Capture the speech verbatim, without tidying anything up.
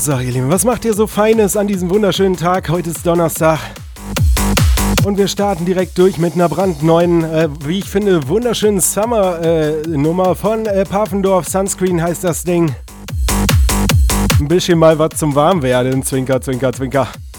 So, ihr Lieben, was macht ihr so Feines an diesem wunderschönen Tag? Heute ist Donnerstag. Und wir starten direkt durch mit einer brandneuen, äh, wie ich finde, wunderschönen Summer-Nummer äh, von äh, Pfaffendorf. Sunscreen heißt das Ding. Ein bisschen mal was zum Warmwerden, Zwinker, Zwinker, Zwinker.